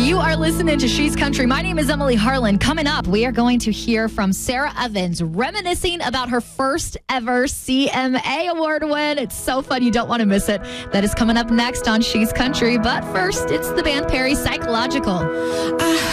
You are listening to She's Country. My name is Emily Harlan. Coming up, we are going to hear from Sarah Evans reminiscing about her first ever CMA Award win. It's so fun. You don't want to miss it. That is coming up next on She's Country. But first, it's the band Perry, Psychological.